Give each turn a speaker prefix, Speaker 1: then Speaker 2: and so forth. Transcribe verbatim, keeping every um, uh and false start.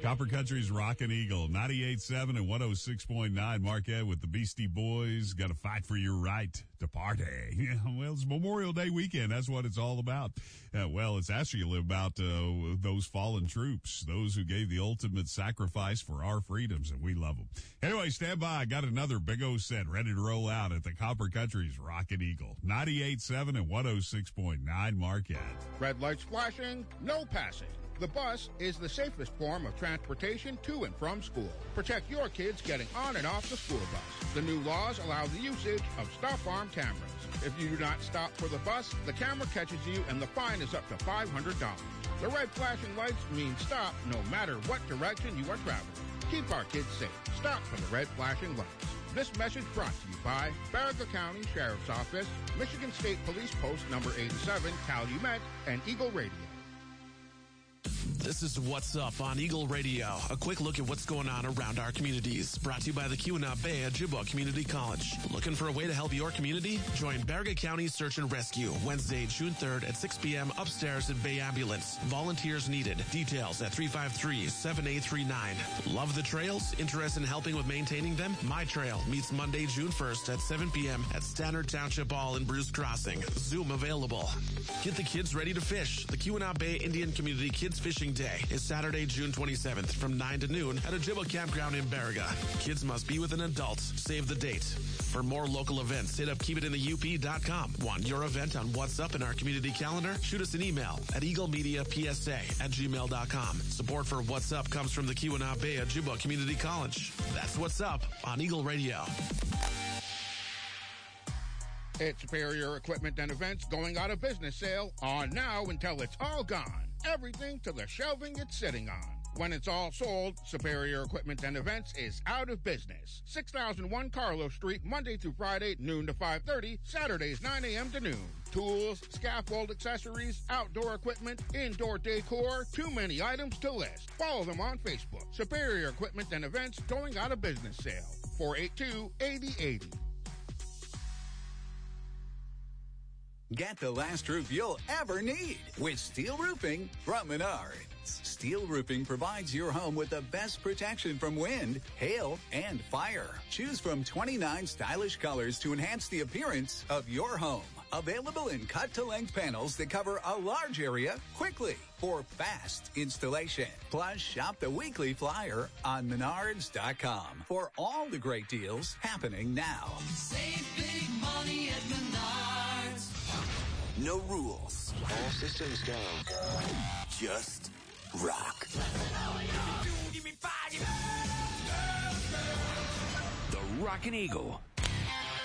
Speaker 1: Copper Country's Rockin' Eagle, ninety-eight point seven and one oh six point nine. Marquette with the Beastie Boys. Got to fight for your right to party. Yeah, well, it's Memorial Day weekend. That's what it's all about. Uh, well, it's actually about uh, those fallen troops, those who gave the ultimate sacrifice for our freedoms, and we love them. Anyway, stand by. I got another Big O set ready to roll out at the Copper Country's Rockin' Eagle, ninety-eight point seven and one oh six point nine. Marquette.
Speaker 2: Red lights flashing, no passing. The bus is the safest form of transportation to and from school. Protect your kids getting on and off the school bus. The new laws allow the usage of stop arm cameras. If you do not stop for the bus, the camera catches you and the fine is up to five hundred dollars. The red flashing lights mean stop no matter what direction you are traveling. Keep our kids safe. Stop for the red flashing lights. This message brought to you by Baraga County Sheriff's Office, Michigan State Police Post number eighty-seven, Calumet, and Eagle Radio.
Speaker 3: This is What's Up on Eagle Radio. A quick look at what's going on around our communities. Brought to you by the Keweenaw Bay Ojibwa Community College. Looking for a way to help your community? Join Baraga County Search and Rescue Wednesday, June third at six p.m. upstairs at Bay Ambulance. Volunteers needed. Details at three five three, seven eight three nine. Love the trails? Interested in helping with maintaining them? My Trail meets Monday, June first at seven p.m. at Stannard Township Hall in Bruce Crossing. Zoom available. Get the kids ready to fish. The Keweenaw Bay Indian Community Kids Fishing Day is Saturday, June twenty-seventh from nine to noon at Ojibwa Campground in Baraga. Kids must be with an adult. Save the date. For more local events, hit up keep it in the U P dot com. Want your event on What's Up in our community calendar? Shoot us an email at eagle media p s a at gmail dot com. Support for What's Up comes from the Keweenaw Bay Ojibwa Community College. That's What's Up on Eagle Radio.
Speaker 2: It's Superior Equipment and Events going out of business sale on now until it's all gone. Everything to the shelving it's sitting on. When it's all sold, Superior Equipment and Events is out of business. six thousand one Carlos Street, Monday through Friday, noon to five thirty, Saturdays nine a.m. to noon. Tools, scaffold accessories, outdoor equipment, indoor decor, too many items to list. Follow them on Facebook. Superior Equipment and Events going out of business sale. four eight two, eight oh eight oh.
Speaker 4: Get the last roof you'll ever need with steel roofing from Menards. Steel roofing provides your home with the best protection from wind, hail, and fire. Choose from twenty-nine stylish colors to enhance the appearance of your home. Available in cut-to-length panels that cover a large area quickly for fast installation. Plus, shop the weekly flyer on menards dot com for all the great deals happening now.
Speaker 5: Save big money at Menards.
Speaker 6: No rules. All systems go. Just rock.
Speaker 7: The Rockin' Eagle